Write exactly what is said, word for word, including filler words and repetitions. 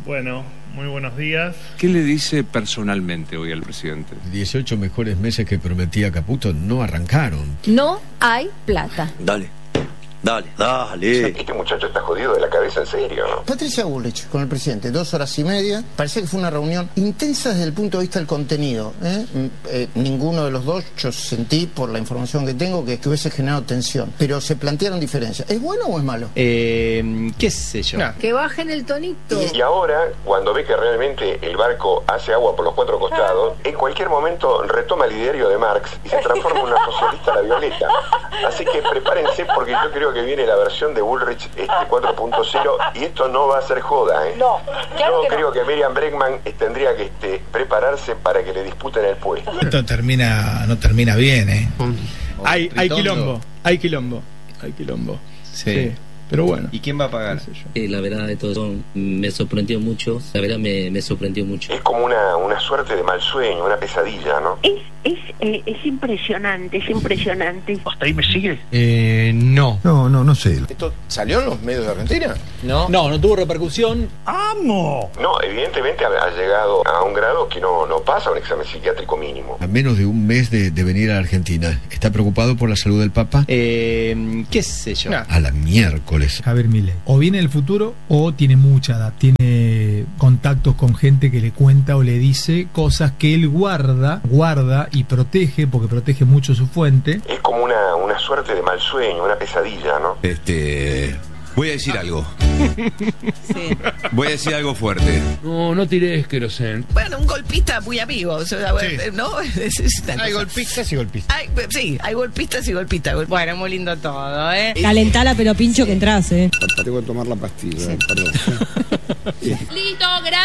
Bueno, muy buenos días. ¿Qué le dice personalmente hoy al presidente? dieciocho mejores meses que prometía Caputo no arrancaron. No hay plata. Dale. Dale, dale. Este muchacho está jodido de la cabeza, en serio, ¿no? Patricia Bullrich con el presidente, dos horas y media. Parecía que fue una reunión intensa desde el punto de vista del contenido. ¿eh? Eh, ninguno de los dos, yo sentí, por la información que tengo, que, que hubiese generado tensión. Pero se plantearon diferencias. ¿Es bueno o es malo? Eh, qué sé yo. No. Que bajen el tonito. Y ahora, cuando ve que realmente el barco hace agua por los cuatro costados, en cualquier momento retoma el ideario de Marx y se transforma en una socialista a la violeta. Así que prepárense, porque yo creo que viene la versión de Bullrich este, cuatro punto cero, y esto no va a ser joda, ¿eh? No, claro Yo que creo no. que Miriam Bregman eh, tendría que este, prepararse para que le disputen el puesto. Esto termina, no termina bien, ¿eh? Hay, hay quilombo, hay quilombo, hay quilombo. Sí. sí. Pero bueno. ¿Y quién va a pagar? Eh, la verdad de todo eso me sorprendió mucho. La verdad me, me sorprendió mucho. Es como una, una suerte de mal sueño, una pesadilla, ¿no? Es, es, eh, es impresionante, es impresionante. ¿Hasta ahí me sigue? Eh, no. No, no, no sé. ¿Esto salió en los medios de Argentina? No, no, no tuvo repercusión. ¡Amo! No, evidentemente ha, ha llegado a un grado que no, no pasa un examen psiquiátrico mínimo. A menos de un mes de, de venir a la Argentina. ¿Está preocupado por la salud del Papa? Eh, qué sé yo. A la miércoles. Javier Milei. O viene el futuro o tiene mucha edad. Tiene contactos con gente que le cuenta o le dice cosas que él guarda, guarda y protege, porque protege mucho su fuente. Es como una, una suerte de mal sueño, una pesadilla, ¿no? Este... Voy a decir algo. Sí. Voy a decir algo fuerte. No, no tires querosén. Bueno, un golpista muy amigo, o sea, Sí. ¿no? Es, es Hay golpistas y golpistas. Hay, sí, hay golpistas y golpistas. Bueno, muy lindo todo, ¿eh? Calentala, pero pincho que entras, ¿eh? Tengo que tomar la pastilla, sí. Perdón. Listo, gracias.